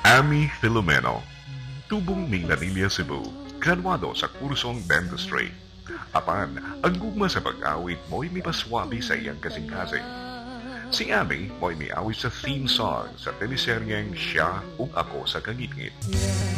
Ami Filomeno, tubong Minglanilla, Cebu, graduado sa kursong dentistry. Apan, ang gugma sa pag-awit mo'y may paswabi sa iyang kasing-kasing. Si Ami mo'y may awit sa theme song sa teleseryeng Siya ug Ako sa Kangit-ngit.